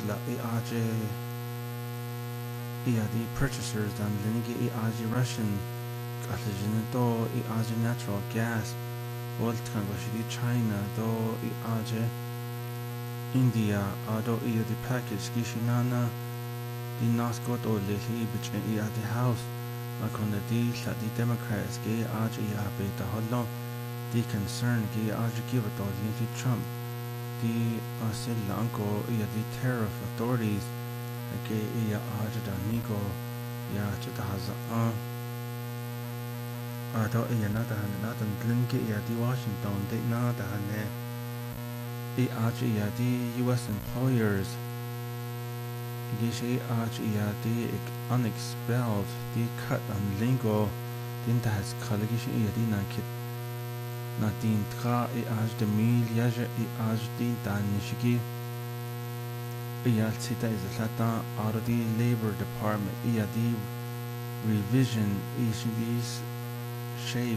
la IAJ the purchasers dan linigi IAJ Russian Kalajin do IAJ natural gas Volt kan goshidi China do IAJ India do the package gishinana the nasgot o lehi between the house makona di la the Democrats ge IAJ beta hollo the concern ge IAJ give it all Trump the Lanko the tariff authorities ge ajda nigo chita haza do nada nadan glinke the Washington de nada hane the US employers gishi the unexpelled the cut on lingo dinta has collegishi the nakit Nadine tra de mil yaje din danishigi Sita is a Latin out of the Labor Department the revision is shave